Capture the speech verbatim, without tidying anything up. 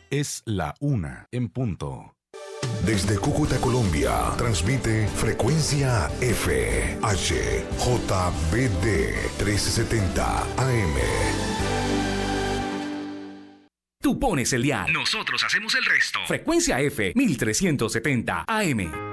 Es la una en punto. Desde Cúcuta, Colombia, transmite Frecuencia F, H, J B D trescientos setenta A M. Tú pones el dial. Nosotros hacemos el resto. Frecuencia F mil trescientos setenta A M.